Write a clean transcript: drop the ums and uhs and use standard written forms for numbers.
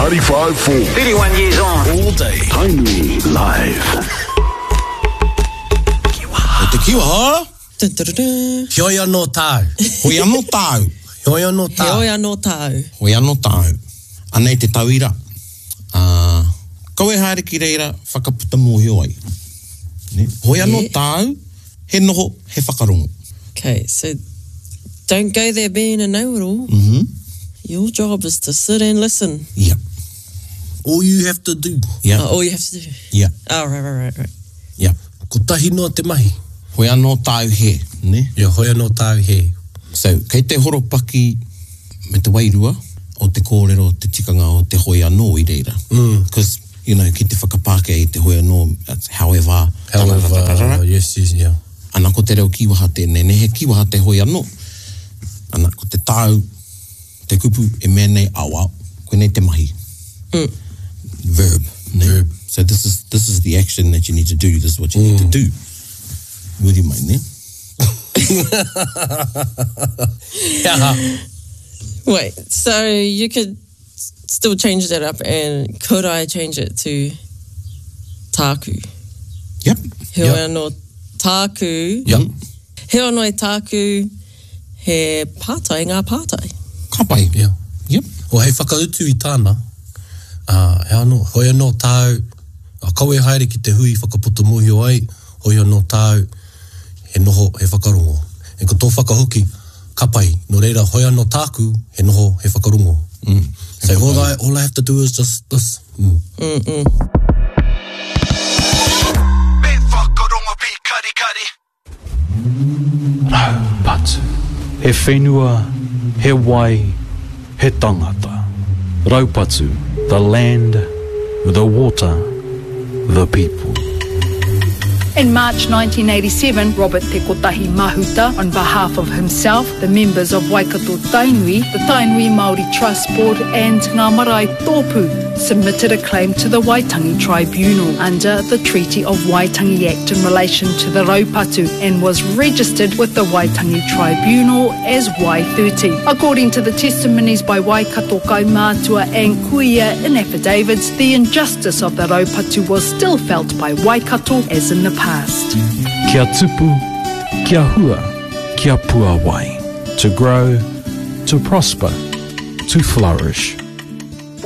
95.4. 31 years on. All day. Tainui live. Te kiwa, ha? Hoi anō tāu. Hoi anō tāu. Hoi anō tāu. Hoi anō tāu. Hoi anō tāu. Anei te tauira. Kau e haere ki reira whakaputa mōhio ai. Ne? Hoi anō tāu, he noho, he whakarongo. Okay, so don't go there being a know-it-all. Mm-hmm. Your job is to sit and listen. Yeah. All you have to do. Yeah. All you have to do. Yeah. Oh, right. Yeah. Ko tahi noa te mahi. Hoi anō tāu he, ne? Ia hoi anō tāu he. So, kei te horopaki me te wairua o te kōrero, te tikanga o te hoi anō i reira. Because, you know, ki te whakapāke i te hoi anō, however. Yes, yeah. Ana ko te reo kiwaha tēnei, ne he kiwaha te hoi anō. Ana ko te tāu, te kupu e mēnei awa, koe nei te mahi. Verb. Ne? Verb. So this is the action that you need to do. This is what you need to do. Muri mai, ne? Wait, so you could still change that up, and could I change it to tāku? Yep. He anō tāku. Yep. He anō tāku he pātai, ngā pātai. Ka pai. Yeah. Yep. O hei whakautu i tāna, he anō, hoi anō tāu, kau e haere ki te hui whakaputa mōhio ai, hoi anō tāu, he noho, he whakarongo. E ko tō whakahoki, ka pai, no reira, hoi anō tāku, he noho, he whakarongo. So all I have to do is just this. Me whakarongo pi kari. Raupatu. He whenua, he wai, he tangata. Raupatu, the land, the water, the people. In March 1987, Robert Te Kotahi Mahuta, on behalf of himself, the members of Waikato Tainui, the Tainui Māori Trust Board and Ngā Marae Tōpū submitted a claim to the Waitangi Tribunal under the Treaty of Waitangi Act in relation to the Raupatu and was registered with the Waitangi Tribunal as Y30. According to the testimonies by Waikato Kaumātua and Kuia in affidavits, the injustice of the Raupatu was still felt by Waikato as in the past. Kia tupu, kia hua, kia pua wai. To grow, to prosper, to flourish.